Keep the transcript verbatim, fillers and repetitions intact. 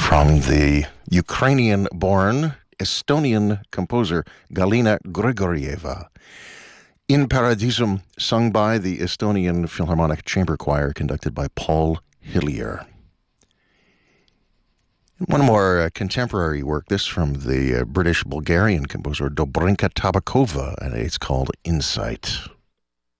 from the Ukrainian-born Estonian composer Galina Grigorieva. In Paradisum, sung by the Estonian Philharmonic Chamber Choir, conducted by Paul Hillier. One more uh, contemporary work, this from the uh, British-Bulgarian composer Dobrinka Tabakova, and it's called Insight.